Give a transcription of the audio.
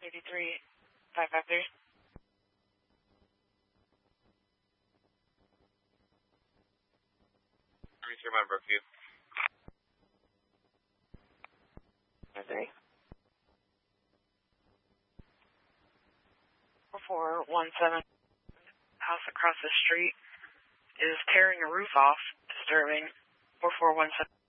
553. My Brookview. Okay. 4417. House across the street is tearing a roof off, disturbing 4417.